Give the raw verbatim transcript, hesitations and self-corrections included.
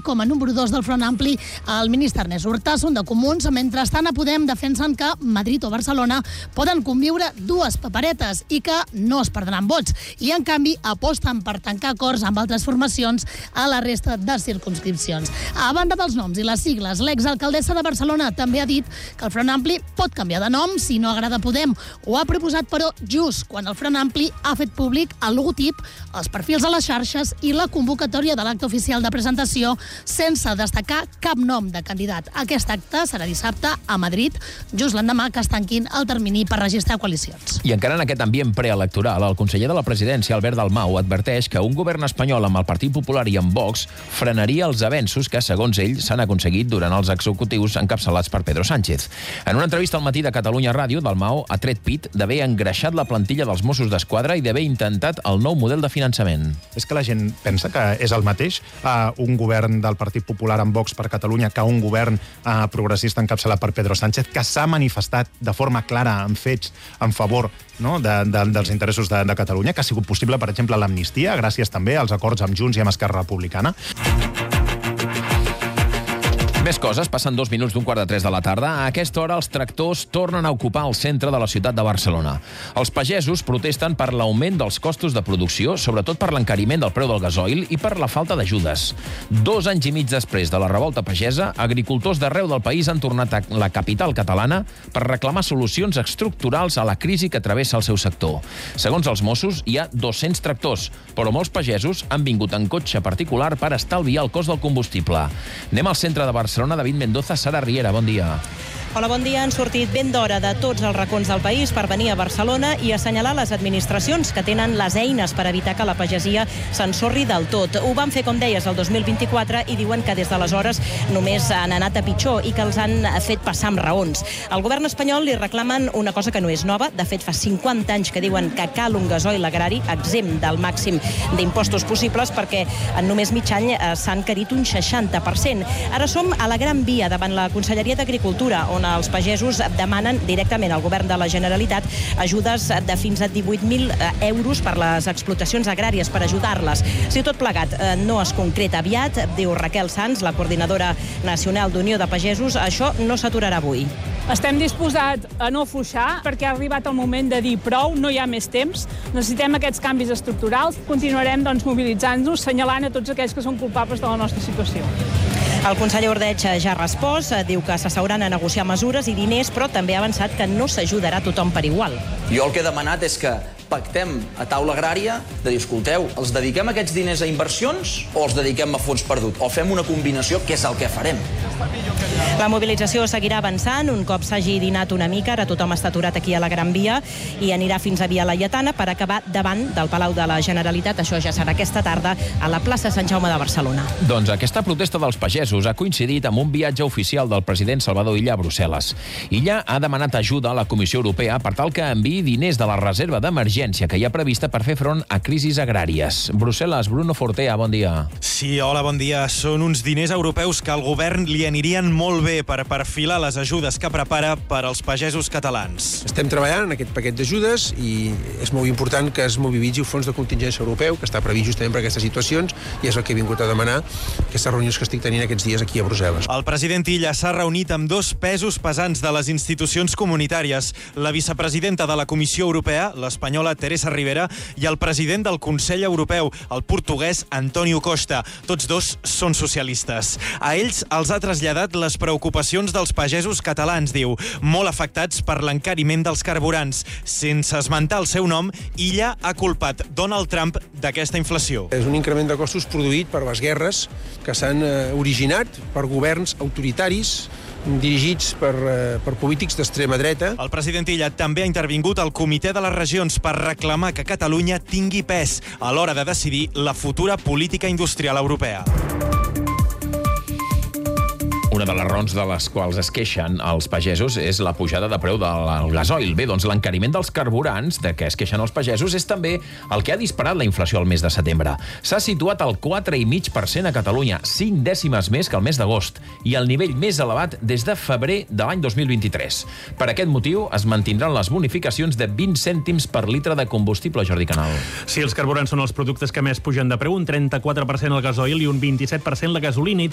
com a número dos del Front Ampli el ministre Ernest Urtasun de Comuns. Mentrestant, a Podem defensen que Madrid o Barcelona poden conviure dues paperetes i que no es perdran vots. I, en canvi, aposten per tancar acords amb altres formacions a la resta de circumscripcions. A banda dels noms i les sigles, l'exalcaldessa de Barcelona també ha dit que el Front Ampli pot canviar de nom si no agrada Podem. Ho ha proposat, però, just quan el Front Ampli ha fet públic el logotip, els perfils a les xarxes i la convocatòria de l'acte oficial de presentació sense destacar cap nom de candidat. Aquest acte serà dissabte a Madrid, just l'endemà que es tanquin el termini per registrar coalicions. I encara en aquest ambient preelectoral, el conseller de la presidència, Albert Dalmau, adverteix que un govern espanyol amb el Partit Popular i amb Vox frenaria els avenços que, segons ell, s'han aconseguit durant els executius encapçalats per Pedro Sánchez. En una entrevista al matí de Catalunya Ràdio, Dalmau ha tret pit d'haver engreixat la plantilla dels Mossos d'Esquadra i d'haver intentat el nou model de finançament. És que la gent pensa que és el mateix uh, un govern del Partit Popular amb Vox per Catalunya que un govern uh, progressista encapçalat per Pedro Sánchez, que s'ha manifestat de forma clara, en fets, en favor, no?, de, de, dels interessos de, de Catalunya, que ha sigut possible, per exemple, l'amnistia, gràcies també als acords amb Junts i amb Esquerra Republicana. Més coses, passen dos minuts d'un quart de tres de la tarda. A aquesta hora els tractors tornen a ocupar el centre de la ciutat de Barcelona. Els pagesos protesten per l'augment dels costos de producció, sobretot per l'encariment del preu del gasoil i per la falta d'ajudes. Dos anys i mig després de la revolta pagesa, agricultors d'arreu del país han tornat a la capital catalana per reclamar solucions estructurals a la crisi que travessa el seu sector. Segons els Mossos, hi ha dos-cents tractors, però molts pagesos han vingut en cotxe particular per estalviar el cost del combustible. Anem al centre de Barcelona. David Mendoza, Sara Riera, bon dia. Hola, bon dia. Han sortit ben d'hora de tots els racons del país per venir a Barcelona i assenyalar les administracions que tenen les eines per evitar que la pagesia s'ensorri del tot. Ho van fer, com deies, el dos mil vint-i-quatre i diuen que des d'aleshores només han anat a pitjor i que els han fet passar amb raons. Al govern espanyol li reclamen una cosa que no és nova. De fet, fa cinquanta anys que diuen que cal un gasoil agrari exempt del màxim d'impostos possibles perquè en només mig any s'han carit un seixanta per cent. Ara som a la Gran Via davant la Conselleria d'Agricultura, on els pagesos demanen directament al govern de la Generalitat ajudes de fins a divuit mil euros per les explotacions agràries, per ajudar-les. Si tot plegat no es concreta aviat, diu Raquel Sans, la coordinadora nacional d'Unió de Pagesos, això no s'aturarà avui. Estem disposats a no afluixar perquè ha arribat el moment de dir prou, no hi ha més temps, necessitem aquests canvis estructurals, continuarem doncs, mobilitzant-nos, senyalant a tots aquells que són culpables de la nostra situació. El conseller Ordeig ja ha respost, diu que s'asseuran a negociar mesures i diners, però també ha avançat que no s'ajudarà tothom per igual. Jo el que he demanat és que pactem a taula agrària de dir, escolteu, els dediquem aquests diners a inversions o els dediquem a fons perdut? O fem una combinació, que és el que farem. La mobilització seguirà avançant un cop s'hagi dinat una mica. Ara tothom està aturat aquí a la Gran Via i anirà fins a Via Laietana per acabar davant del Palau de la Generalitat. Això ja serà aquesta tarda a la plaça Sant Jaume de Barcelona. Doncs aquesta protesta dels pagesos ha coincidit amb un viatge oficial del president Salvador Illa a Brussel·les. Illa ha demanat ajuda a la Comissió Europea per tal que enviï diners de la reserva d'emergència que hi ha prevista per fer front a crisis agràries. Brussel·les, Bruno Fortea, bon dia. Sí, hola, bon dia. Són uns diners europeus que al govern li anirien molt bé per perfilar les ajudes que prepara per als pagesos catalans. Estem treballant en aquest paquet d'ajudes i és molt important que es mobilitzi el fons de contingència europeu, que està previst justament per aquestes situacions, i és el que he vingut a demanar aquestes reunions que estic tenint aquests dies aquí a Brussel·les. El president Illa s'ha reunit amb dos pesos pesants de les institucions comunitàries, la vicepresidenta de la Comissió Europea, l'espanyola Teresa Ribera, i el president del Consell Europeu, el portuguès Antonio Costa. Tots dos són socialistes. A ells els ha traslladat les preocupacions dels pagesos catalans, diu, molt afectats per l'encariment dels carburants. Sense esmentar el seu nom, Illa ha culpat Donald Trump d'aquesta inflació. És un increment de costos produït per les guerres que s'han originat per governs autoritaris dirigits per, eh, per polítics d'extrema dreta. El president Illa també ha intervingut al Comitè de les Regions per reclamar que Catalunya tingui pes a l'hora de decidir la futura política industrial europea. Una de les raons de les quals es queixen els pagesos és la pujada de preu del gasoil. Bé, doncs l'encariment dels carburants de què es queixen els pagesos és també el que ha disparat la inflació al mes de setembre. S'ha situat al quatre coma cinc per cent a Catalunya, cinc dècimes més que el mes d'agost, i el nivell més elevat des de febrer de l'any dos mil vint-i-tres. Per aquest motiu es mantindran les bonificacions de vint cèntims per litre de combustible, Jordi Canal. Sí, els carburants són els productes que més pugen de preu, un trenta-quatre per cent el gasoil i un vint-i-set per cent la gasolina, i